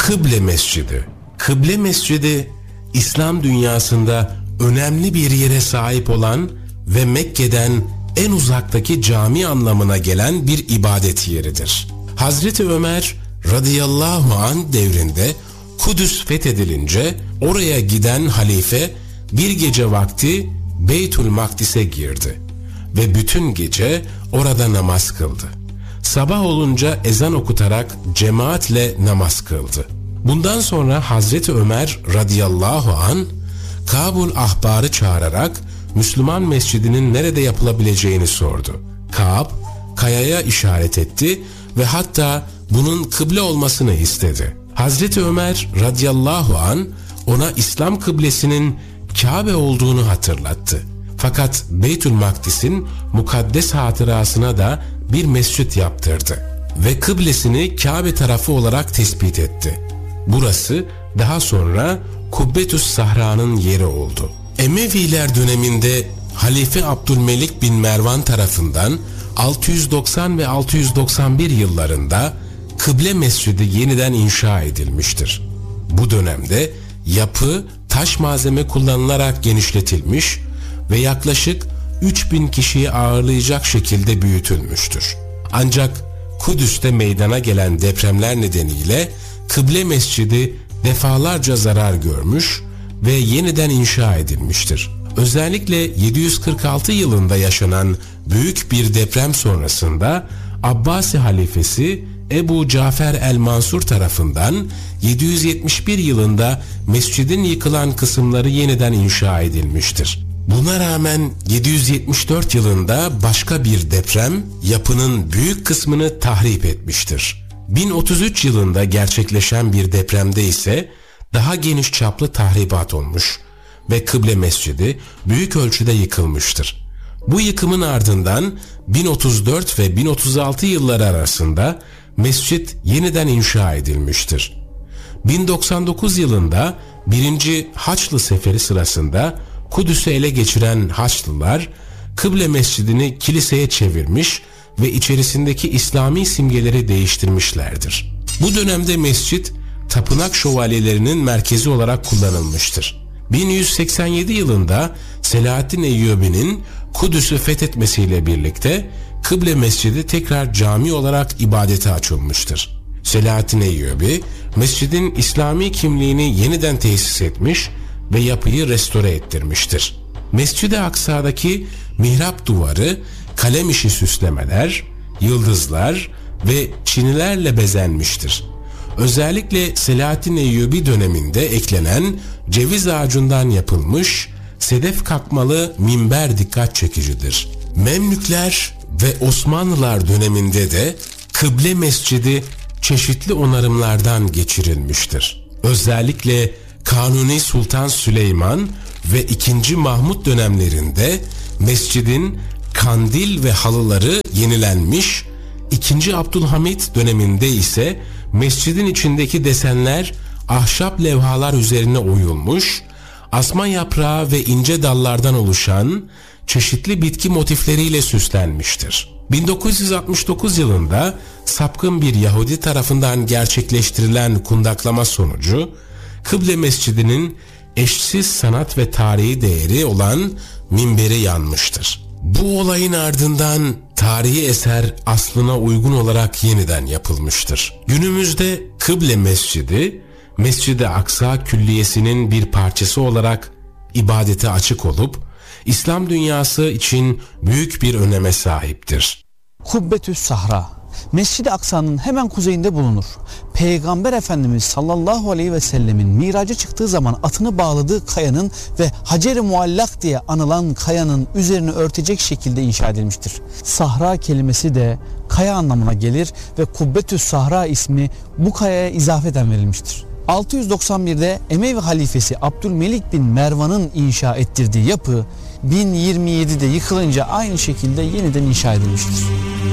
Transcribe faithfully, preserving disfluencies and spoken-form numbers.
Kıble Mescidi. Kıble Mescidi, İslam dünyasında önemli bir yere sahip olan ve Mekke'den en uzaktaki cami anlamına gelen bir ibadet yeridir. Hazreti Ömer radıyallahu anh devrinde Kudüs fethedilince oraya giden halife bir gece vakti Beytül Makdis'e girdi ve bütün gece orada namaz kıldı. Sabah olunca ezan okutarak cemaatle namaz kıldı. Bundan sonra Hazreti Ömer radıyallahu anh Kâbul ahbarı çağırarak Müslüman mescidinin nerede yapılabileceğini sordu. Kâb kayaya işaret etti ve hatta bunun kıble olmasını istedi. Hazreti Ömer radıyallahu anh ona İslam kıblesinin Kabe olduğunu hatırlattı. Fakat Beytül Makdis'in mukaddes hatırasına da bir mescit yaptırdı ve kıblesini Kabe tarafı olarak tespit etti. Burası daha sonra Kubbetü's Sahra'nın yeri oldu. Emeviler döneminde Halife Abdülmelik bin Mervan tarafından altı yüz doksan ve altı yüz doksan bir yıllarında Kıble Mescidi yeniden inşa edilmiştir. Bu dönemde yapı taş malzeme kullanılarak genişletilmiş ve yaklaşık üç bin kişiyi ağırlayacak şekilde büyütülmüştür. Ancak Kudüs'te meydana gelen depremler nedeniyle Kıble Mescidi defalarca zarar görmüş ve yeniden inşa edilmiştir. Özellikle yedi yüz kırk altı yılında yaşanan büyük bir deprem sonrasında Abbasi halifesi Ebu Cafer el-Mansur tarafından yedi yüz yetmiş bir yılında mescidin yıkılan kısımları yeniden inşa edilmiştir. Buna rağmen yedi yüz yetmiş dört yılında başka bir deprem yapının büyük kısmını tahrip etmiştir. bin otuz üç yılında gerçekleşen bir depremde ise daha geniş çaplı tahribat olmuş ve Kıble Mescidi büyük ölçüde yıkılmıştır. Bu yıkımın ardından bin otuz dört ve bin otuz altı yılları arasında mescit yeniden inşa edilmiştir. bin doksan dokuz yılında birinci Haçlı Seferi sırasında Kudüs'ü ele geçiren Haçlılar Kıble Mescidini kiliseye çevirmiş ve içerisindeki İslami simgeleri değiştirmişlerdir. Bu dönemde mescit tapınak şövalyelerinin merkezi olarak kullanılmıştır. bin yüz seksen yedi yılında Selahaddin Eyyubi'nin Kudüs'ü fethetmesiyle birlikte Kıble Mescidi tekrar cami olarak ibadete açılmıştır. Selahaddin Eyyubi mescidin İslami kimliğini yeniden tesis etmiş ve yapıyı restore ettirmiştir. Mescid-i Aksa'daki mihrap duvarı kalem işi süslemeler, yıldızlar ve çinilerle bezenmiştir. Özellikle Selahaddin Eyyubi döneminde eklenen ceviz ağacından yapılmış sedef kakmalı minber dikkat çekicidir. Memlükler ve Osmanlılar döneminde de Kıble Mescidi çeşitli onarımlardan geçirilmiştir. Özellikle Kanuni Sultan Süleyman ve ikinci Mahmut dönemlerinde mescidin kandil ve halıları yenilenmiş, ikinci Abdülhamit döneminde ise mescidin içindeki desenler ahşap levhalar üzerine oyulmuş, asma yaprağı ve ince dallardan oluşan çeşitli bitki motifleriyle süslenmiştir. bin dokuz yüz altmış dokuz yılında sapkın bir Yahudi tarafından gerçekleştirilen kundaklama sonucu Kıble Mescidi'nin eşsiz sanat ve tarihi değeri olan minberi yanmıştır. Bu olayın ardından tarihi eser aslına uygun olarak yeniden yapılmıştır. Günümüzde Kıble Mescidi, Mescid-i Aksa Külliyesi'nin bir parçası olarak ibadete açık olup İslam dünyası için büyük bir öneme sahiptir. Kubbetü's Sahra, Mescid-i Aksa'nın hemen kuzeyinde bulunur. Peygamber Efendimiz sallallahu aleyhi ve sellemin miraca çıktığı zaman atını bağladığı kayanın ve Hacer-i Muallak diye anılan kayanın üzerini örtecek şekilde inşa edilmiştir. Sahra kelimesi de kaya anlamına gelir ve Kubbetü's Sahra ismi bu kayaya izafeten verilmiştir. altı yüz doksan birde Emevi halifesi Abdülmelik bin Mervan'ın inşa ettirdiği yapı bin yirmi yedide yıkılınca aynı şekilde yeniden inşa edilmiştir.